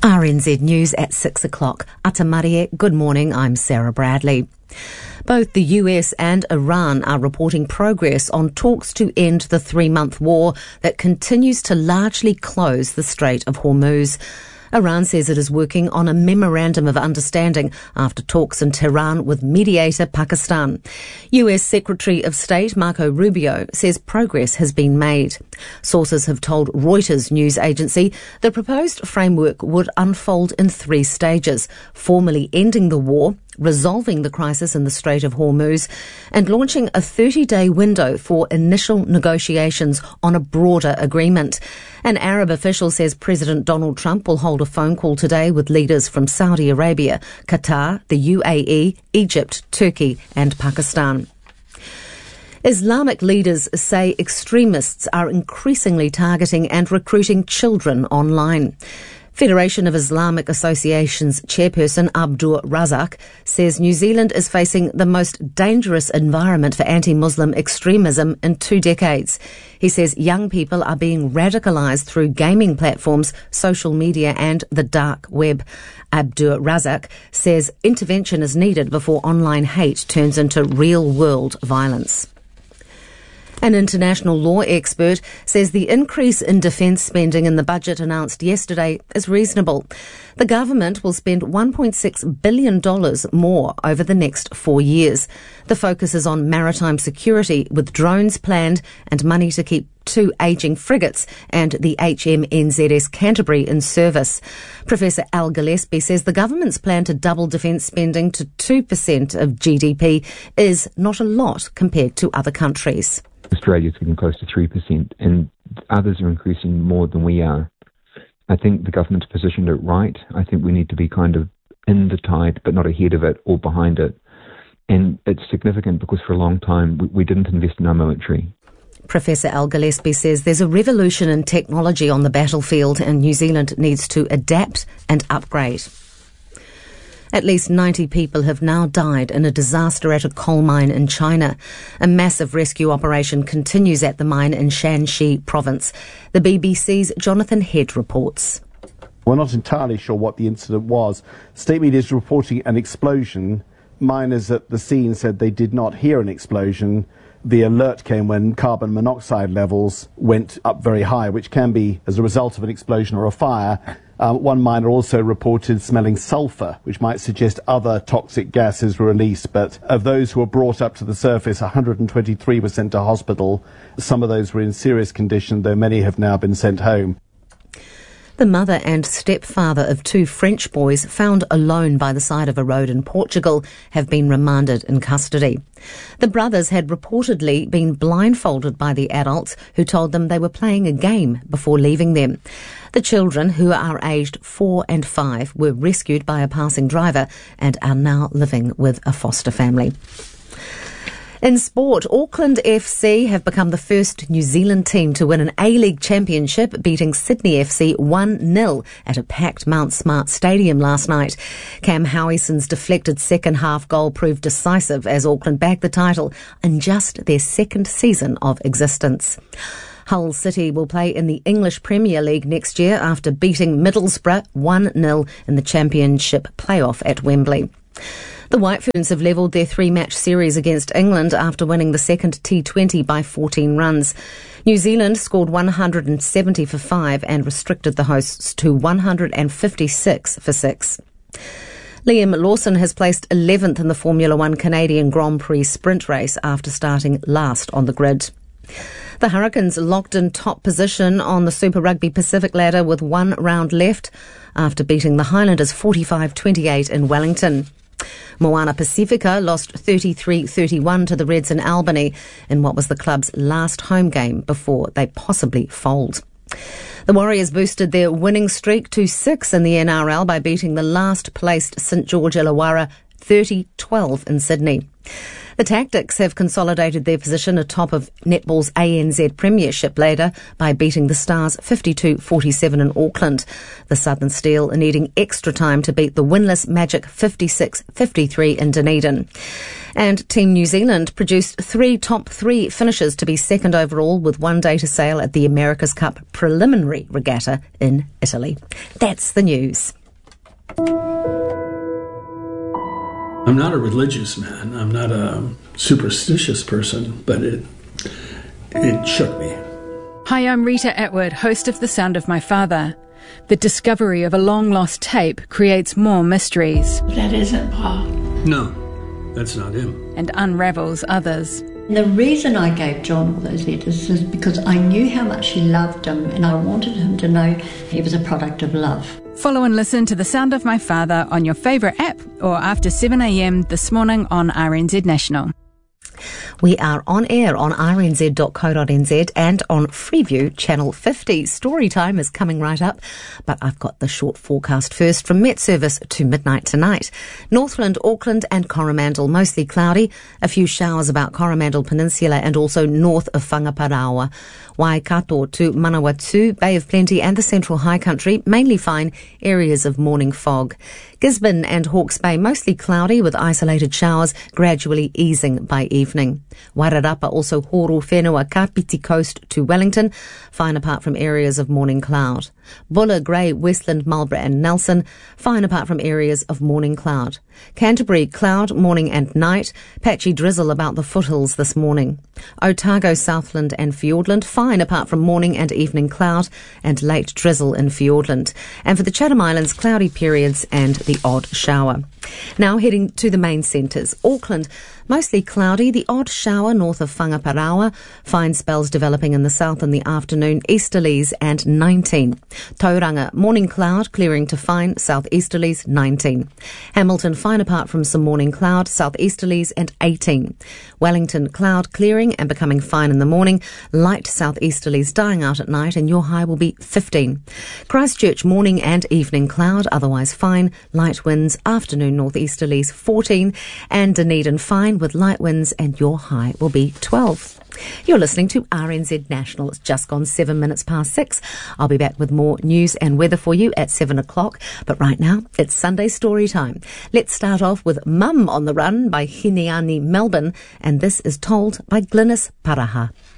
RNZ News at 6 o'clock. Atamarie, good morning, I'm Sarah Bradley. Both the US and Iran are reporting progress on talks to end the 3-month war that continues to largely close the Strait of Hormuz. Iran says it is working on a memorandum of understanding after talks in Tehran with mediator Pakistan. US Secretary of State Marco Rubio says progress has been made. Sources have told Reuters news agency the proposed framework would unfold in 3 stages: formally ending the war, resolving the crisis in the Strait of Hormuz, and launching a 30-day window for initial negotiations on a broader agreement. An Arab official says President Donald Trump will hold a phone call today with leaders from Saudi Arabia, Qatar, the UAE, Egypt, Turkey and Pakistan. Islamic leaders say extremists are increasingly targeting and recruiting children online. Federation of Islamic Associations chairperson Abdur Razak says New Zealand is facing the most dangerous environment for anti-Muslim extremism in 2 decades. He says young people are being radicalised through gaming platforms, social media and the dark web. Abdur Razak says intervention is needed before online hate turns into real-world violence. An international law expert says the increase in defence spending in the budget announced yesterday is reasonable. The government will spend $1.6 billion more over the next 4 years. The focus is on maritime security, with drones planned and money to keep 2 ageing frigates and the HMNZS Canterbury in service. Professor Al Gillespie says the government's plan to double defence spending to 2% of GDP is not a lot compared to other countries. Australia's getting close to 3%, and others are increasing more than we are. I think the government's positioned it right. I think we need to be kind of in the tide, but not ahead of it or behind it. And it's significant because for a long time we didn't invest in our military. Professor Al Gillespie says there's a revolution in technology on the battlefield and New Zealand needs to adapt and upgrade. At least 90 people have now died in a disaster at a coal mine in China. A massive rescue operation continues at the mine in Shanxi province. The BBC's Jonathan Head reports. We're not entirely sure what the incident was. State media is reporting an explosion. Miners at the scene said they did not hear an explosion. The alert came when carbon monoxide levels went up very high, which can be as a result of an explosion or a fire. One miner also reported smelling sulphur, which might suggest other toxic gases were released. But of those who were brought up to the surface, 123 were sent to hospital. Some of those were in serious condition, though many have now been sent home. The mother and stepfather of 2 French boys found alone by the side of a road in Portugal have been remanded in custody. The brothers had reportedly been blindfolded by the adults who told them they were playing a game before leaving them. The children, who are aged 4 and 5, were rescued by a passing driver and are now living with a foster family. In sport, Auckland FC have become the first New Zealand team to win an A-League championship, beating Sydney FC 1-0 at a packed Mount Smart Stadium last night. Cam Howieson's deflected second-half goal proved decisive as Auckland bagged the title in just their 2nd season of existence. Hull City will play in the English Premier League next year after beating Middlesbrough 1-0 in the Championship playoff at Wembley. The White Ferns have levelled their 3-match series against England after winning the second T20 by 14 runs. New Zealand scored 170 for 5 and restricted the hosts to 156 for 6. Liam Lawson has placed 11th in the Formula One Canadian Grand Prix sprint race after starting last on the grid. The Hurricanes locked in top position on the Super Rugby Pacific ladder with 1 round left after beating the Highlanders 45-28 in Wellington. Moana Pacifica lost 33-31 to the Reds in Albany in what was the club's last home game before they possibly fold. The Warriors boosted their winning streak to 6 in the NRL by beating the last-placed St George Illawarra 30-12 in Sydney. The Tactics have consolidated their position atop of netball's ANZ Premiership ladder by beating the Stars 52-47 in Auckland. The Southern Steel are needing extra time to beat the winless Magic 56-53 in Dunedin. And Team New Zealand produced 3 top 3 finishers to be second overall with one day to sail at the America's Cup preliminary regatta in Italy. That's the news. I'm not a religious man. I'm not a superstitious person, but it shook me. Hi, I'm Rita Atwood, host of The Sound of My Father. The discovery of a long-lost tape creates more mysteries. That isn't Paul. No, that's not him. And unravels others. The reason I gave John all those letters is because I knew how much he loved him, and I wanted him to know he was a product of love. Follow and listen to The Sound of My Father on your favourite app or after 7 a.m. this morning on RNZ National. We are on air on rnz.co.nz and on Freeview Channel 50. Storytime is coming right up, but I've got the short forecast first from Met Service to midnight tonight. Northland, Auckland and Coromandel mostly cloudy. A few showers about Coromandel Peninsula and also north of Whangaparaoa. Waikato to Manawatu, Bay of Plenty and the Central High Country, mainly fine, areas of morning fog. Gisborne and Hawke's Bay mostly cloudy with isolated showers gradually easing by evening. Wairarapa also Horo, Whenua, Kapiti Coast to Wellington, fine apart from areas of morning cloud. Buller, Grey, Westland, Marlborough and Nelson, fine apart from areas of morning cloud. Canterbury, cloud, morning and night, patchy drizzle about the foothills this morning. Otago, Southland and Fiordland, fine apart from morning and evening cloud and late drizzle in Fiordland. And for the Chatham Islands, cloudy periods and the odd shower. Now heading to the main centres. Auckland, mostly cloudy, the odd shower north of Whangaparaoa, fine spells developing in the south in the afternoon, easterlies and 19. Tauranga, morning cloud, clearing to fine, southeasterlies 19. Hamilton, fine apart from some morning cloud, southeasterlies and 18. Wellington, cloud clearing and becoming fine in the morning, light southeasterlies dying out at night and your high will be 15. Christchurch, morning and evening cloud, otherwise fine, light winds, afternoon northeasterlies 14, and Dunedin fine with light winds and your high will be 12. You're listening to RNZ National. It's just gone 7 minutes past 6. I'll be back with more news and weather for you at 7 o'clock. But right now, it's Sunday story time. Let's start off with Mum on the Run by Hineani Melbourne, and this is told by Glynis Paraha.